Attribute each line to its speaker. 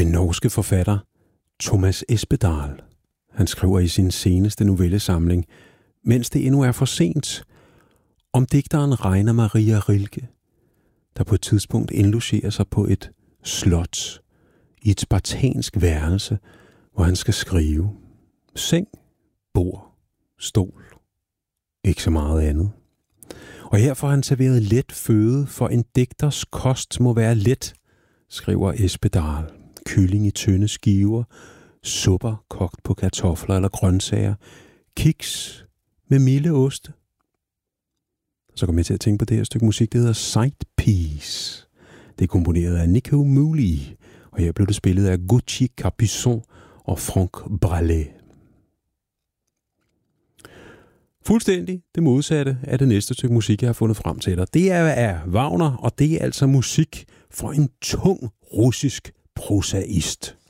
Speaker 1: Den norske forfatter Thomas Espedal, han skriver i sin seneste novellesamling, Mens det endnu er for sent, om digteren Rainer Maria Rilke, der på et tidspunkt indlogerer sig på et slot i et spartansk værelse, hvor han skal skrive. Seng, bord, stol, ikke så meget andet. Og her får han serveret let føde, for en digters kost må være let, skriver Espedal. Kylling i tynde skiver, supper kogt på kartofler eller grøntsager, kiks med milde oste. Så kom jeg til at tænke på det her stykke musik, det hedder Side Piece. Det er komponeret af Nico Muhly, og her blev det spillet af Gucci Capuçon og Franck Bralet. Fuldstændig det modsatte af det næste stykke musik, jeg har fundet frem til dig. Det er Wagner, og det er altså musik fra en tung russisk prosaist.